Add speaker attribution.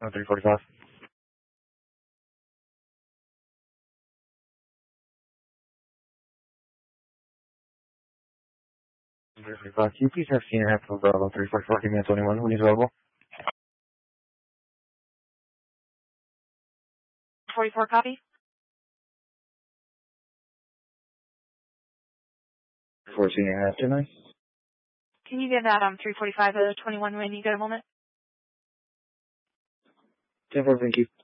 Speaker 1: 345. 345. Can you please have seen half of Bravo 344? Give me a 21 when he's available.
Speaker 2: 44 copy.
Speaker 1: 14 and a half, didn't I?
Speaker 2: Can you give that 345 to 21 when you get a moment?
Speaker 1: 10-4, thank you.